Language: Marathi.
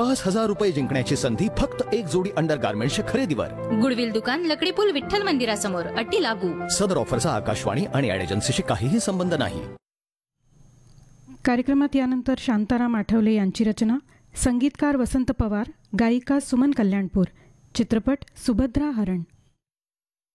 5,000 रुपये जिंकण्याची संधी फक्त एक जोडी अंडरगार्मेंट्सच्या खरेदीवर. गुडविल दुकान, लकडी पूल, विठ्ठल मंदिरासमोर. अटी लागू. सदर ऑफरचा आकाशवाणी आणि ॲड एजन्सीशी काहीही संबंध नाही. कार्यक्रमात यानंतर शांताराम आठवले यांची रचना, संगीतकार वसंत पवार, गायिका सुमन कल्याणपूर, चित्रपट सुभद्रा हरण.